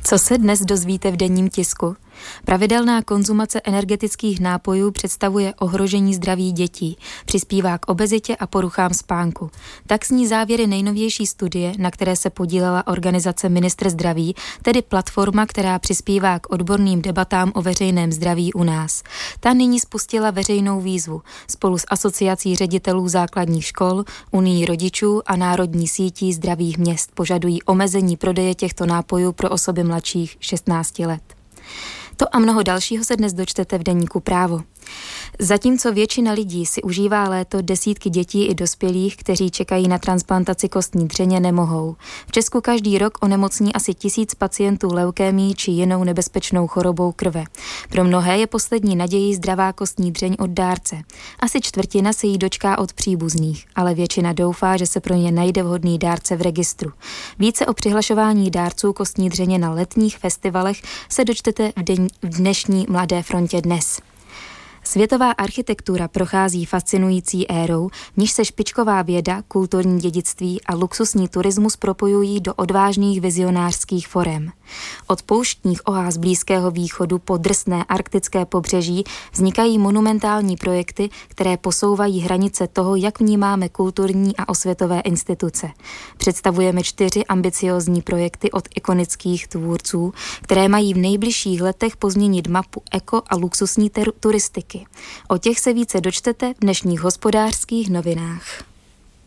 Co se dnes dozvíte v denním tisku? Pravidelná konzumace energetických nápojů představuje ohrožení zdraví dětí, přispívá k obezitě a poruchám spánku. Tak zní závěry nejnovější studie, na které se podílela organizace Ministr zdraví, tedy platforma, která přispívá k odborným debatám o veřejném zdraví u nás. Ta nyní spustila veřejnou výzvu. Spolu s Asociací ředitelů základních škol, Unií rodičů a Národní sítí zdravých měst požadují omezení prodeje těchto nápojů pro osoby mladších 16 let. To a mnoho dalšího se dnes dočtete v deníku Právo. Zatímco většina lidí si užívá léto, desítky dětí i dospělých, kteří čekají na transplantaci kostní dřeně, nemohou. V Česku každý rok onemocní asi 1000 pacientů leukémií či jinou nebezpečnou chorobou krve. Pro mnohé je poslední nadějí zdravá kostní dřeň od dárce. Asi čtvrtina se jí dočká od příbuzných, ale většina doufá, že se pro ně najde vhodný dárce v registru. Více o přihlašování dárců kostní dřeně na letních festivalech se dočtete v dnešní Mladé frontě dnes. Světová architektura prochází fascinující érou, v níž se špičková věda, kulturní dědictví a luxusní turismus propojují do odvážných vizionářských forem. Od pouštních oáz Blízkého východu po drsné arktické pobřeží vznikají monumentální projekty, které posouvají hranice toho, jak vnímáme kulturní a osvětové instituce. Představujeme 4 ambiciózní projekty od ikonických tvůrců, které mají v nejbližších letech pozměnit mapu eko- a luxusní turistiky. O těch se více dočtete v dnešních Hospodářských novinách.